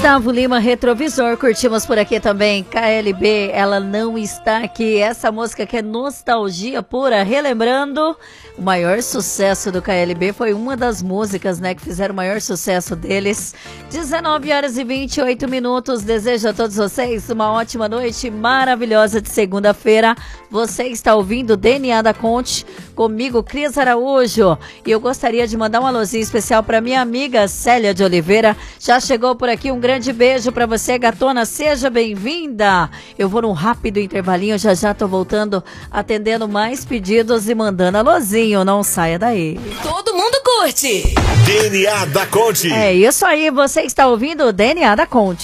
Gustavo Lima, Retrovisor, curtimos por aqui também. KLB, ela não está aqui. Essa música que é nostalgia pura, relembrando o maior sucesso do KLB, foi uma das músicas, né, que fizeram o maior sucesso deles. 19h28. Desejo a todos vocês uma ótima noite maravilhosa de segunda-feira. Você está ouvindo DNA da Conte, comigo, Cris Araújo. E eu gostaria de mandar um alôzinho especial para minha amiga Célia de Oliveira. Já chegou por aqui, um grande beijo para você, gatona, seja bem-vinda. Eu vou num rápido intervalinho, já tô voltando, atendendo mais pedidos e mandando alôzinho, não saia daí. Todo mundo curte! DNA da Conte. É isso aí, você está ouvindo o DNA da Conte.